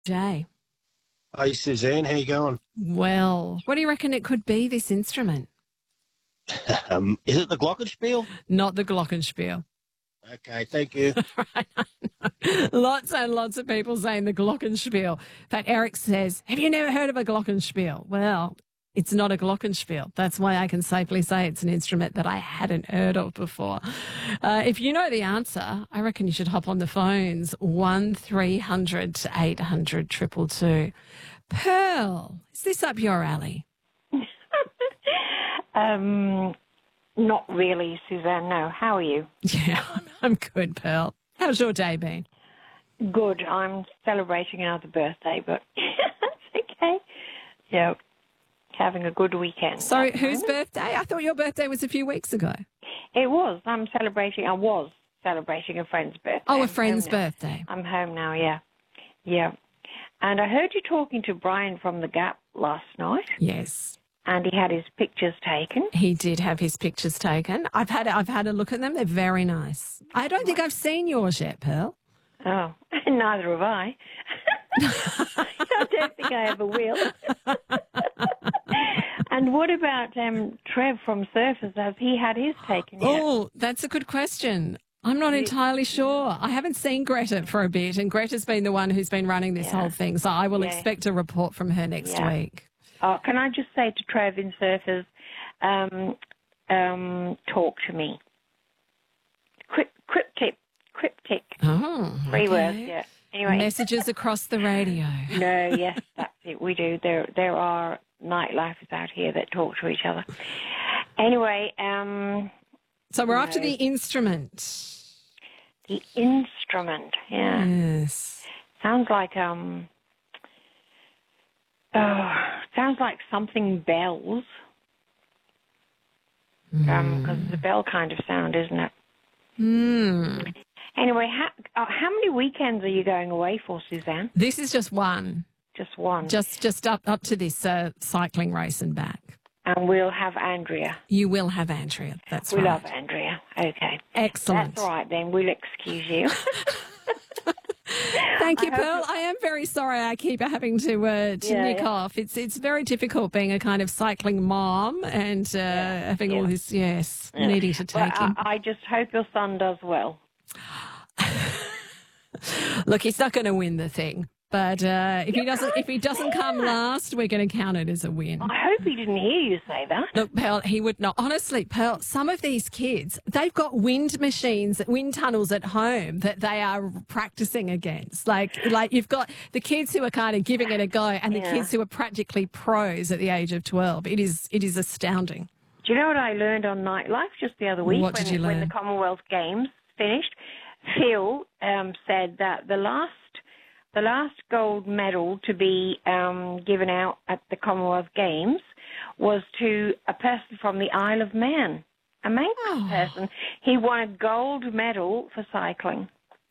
Jay. Hey, Suzanne, how you going? Well, what do you reckon it could be, this instrument? Is it the glockenspiel? Not the glockenspiel. Okay, thank you. Lots and lots of people saying the glockenspiel. In fact, Eric says, have you never heard of a glockenspiel? Well, it's not a glockenspiel. That's why I can safely say it's an instrument that I hadn't heard of before. If you know the answer, I reckon you should hop on the phones, 1300 800 222. Pearl, is this up your alley? Not really, Suzanne. No. How are you? Yeah, I'm good, Pearl. How's your day been? Good. I'm celebrating another birthday, but that's okay. Yeah, having a good weekend. So, whose birthday? I thought your birthday was a few weeks ago. It was. I was celebrating a friend's birthday. Oh, a friend's birthday. I'm home now, yeah. Yeah. And I heard you talking to Brian from The Gap last night. Yes. And he had his pictures taken. He did have his pictures taken. I've had a look at them. They're very nice. I don't think I've seen yours yet, Pearl. Oh, neither have I. I don't think I ever will. And what about Trev from Surfers? Has he had his taken yet? Oh, that's a good question. I'm not entirely sure. I haven't seen Greta for a bit, and Greta's been the one who's been running this whole thing, so I will expect a report from her next week. Oh, can I just say to Trev in Surfers, talk to me. Cryptic. Oh, Three words, yeah. Anyway. Messages across the radio. No, yes, that's it. We do. There are nightlifers out here that talk to each other. Anyway, so we're after the instrument. The instrument, yeah. Yes. Sounds like sounds like something bells. Because it's a bell kind of sound, isn't it? Anyway, how many weekends are you going away for, Suzanne? This is just one. Just one. Just up to this cycling race and back. And we'll have Andrea. You will have Andrea. That's right. We love Andrea. Okay. Excellent. That's all right then. We'll excuse you. Thank you, Pearl. I am very sorry I keep having to nick off. It's very difficult being a kind of cycling mom and having all this, needing to take him. I just hope your son does well. Look, he's not going to win the thing. But if he doesn't come last, we're going to count it as a win. I hope he didn't hear you say that. Look, Pearl, he would not. Honestly, Pearl, some of these kids, they've got wind machines, wind tunnels at home that they are practicing against. Like you've got the kids who are kind of giving it a go and the kids who are practically pros at the age of 12. It is astounding. Do you know what I learned on Nightlife just the other week? What did you learn? When the Commonwealth Games finished, Phil said that the last gold medal to be given out at the Commonwealth Games was to a person from the Isle of Man, a Manx person. He won a gold medal for cycling.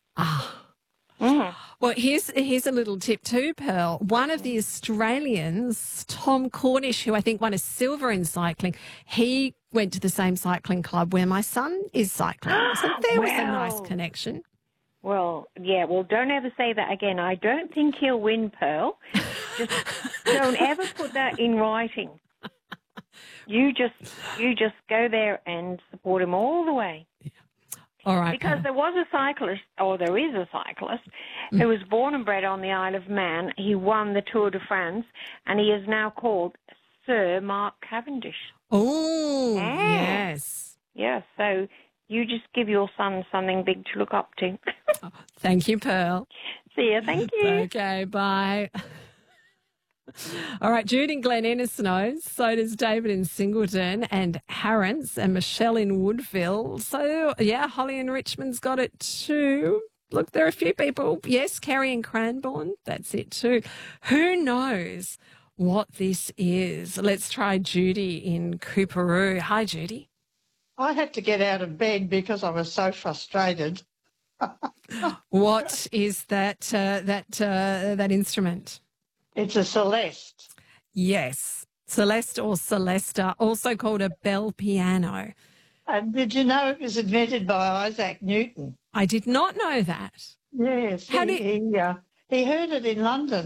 Well, here's a little tip too, Pearl. One of the Australians, Tom Cornish, who I think won a silver in cycling, he went to the same cycling club where my son is cycling. So there was a nice connection. Well, yeah, don't ever say that again. I don't think he'll win, Pearl. Just don't ever put that in writing. You just go there and support him all the way. Yeah. All right. Because there was a cyclist, or there is a cyclist, who was born and bred on the Isle of Man. He won the Tour de France, and he is now called Sir Mark Cavendish. Oh, yes. Yeah, so you just give your son something big to look up to. Thank you, Pearl. See you. Thank you. Okay, bye. All right, Jude in Glen Innes knows. So does David in Singleton and Harrence and Michelle in Woodville. So, yeah, Holly in Richmond's got it too. Look, there are a few people. Yes, Carrie in Cranbourne. That's it too. Who knows what this is? Let's try Judy in Cooperoo. Hi, Judy. I had to get out of bed because I was so frustrated. What is that instrument? It's a Celeste. Yes, Celeste or Celesta, also called a bell piano. And did you know it was invented by Isaac Newton? I did not know that. Yes, he heard it in London.